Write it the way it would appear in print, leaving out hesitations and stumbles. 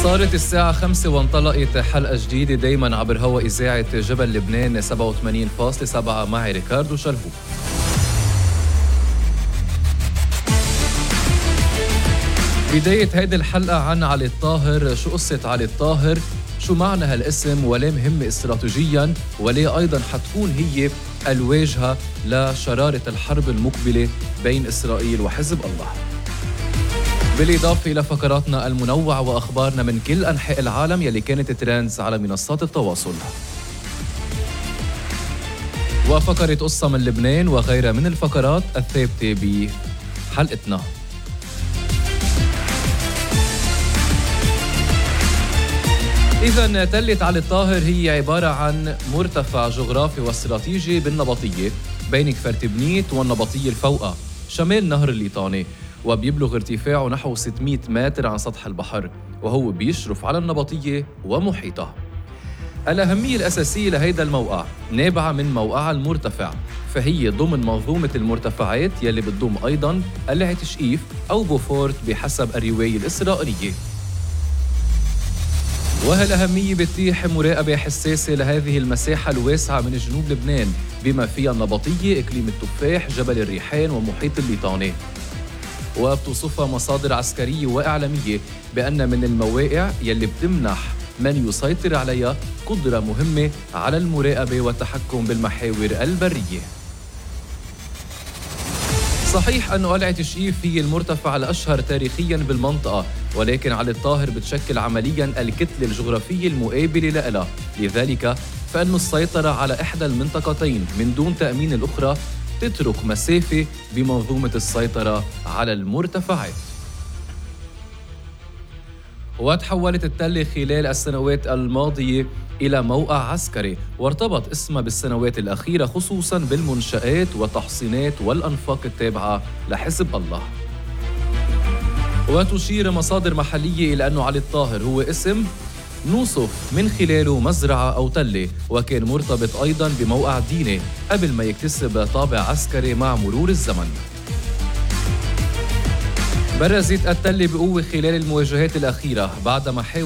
صارت الساعة 5 وانطلقت حلقة جديدة دايما عبر هوا إذاعة جبل لبنان 87.7 معي ريكاردو شلهوب. بداية هيدي الحلقة عن علي الطاهر. شو قصة علي الطاهر؟ شو معنى هالاسم وليه مهم استراتيجيا؟ وليه أيضا حتكون هي الواجهة لشرارة الحرب المقبلة بين إسرائيل وحزب الله؟ بالإضافة إلى فقراتنا المنوعة وأخبارنا من كل أنحاء العالم يلي كانت ترندز على منصات التواصل، وفقرة قصة من لبنان وغيرها من الفقرات الثابتة بحلقتنا. إذن تلة علي الطاهر هي عبارة عن مرتفع جغرافي واستراتيجي بالنبطية بين كفر بنيت والنبطية الفوقة شمال نهر الليطاني، وبيبلغ ارتفاعه نحو 600 متر عن سطح البحر، وهو بيشرف على النبطية ومحيطها. الأهمية الأساسية لهيدا الموقع نابعة من موقعها المرتفع، فهي ضمن منظومة المرتفعات يلي بتضم أيضاً قلعة شقيف أو بوفورت بحسب الرواية الإسرائيلية. وهالأهمية بتتيح مراقبة حساسة لهذه المساحة الواسعة من جنوب لبنان بما فيها النبطية، إقليم التفاح، جبل الريحان ومحيط الليطاني. وبتوصفها مصادر عسكرية وإعلامية بأن من المواقع يلي بتمنح من يسيطر عليها قدرة مهمة على المراقبة والتحكم بالمحاور البرية. صحيح أن قلعة شقيف هي المرتفع الأشهر تاريخياً بالمنطقة، ولكن علي الطاهر بتشكل عملياً الكتلة الجغرافية المقابلة لها، لذلك فإن السيطرة على إحدى المنطقتين من دون تأمين الأخرى تترك مسافة بمنظومة السيطرة على المرتفعات. وتحولت التلة خلال السنوات الماضية إلى موقع عسكري، وارتبط اسمها بالسنوات الأخيرة خصوصاً بالمنشآت والتحصينات والأنفاق التابعة لحزب الله. وتشير مصادر محلية إلى أنه علي الطاهر هو اسم نوصف من خلاله مزرعة أو تلة، وكان مرتبط أيضاً بموقع ديني قبل ما يكتسب طابع عسكري مع مرور الزمن. برزت التلة بقوة خلال المواجهات الأخيرة بعد ما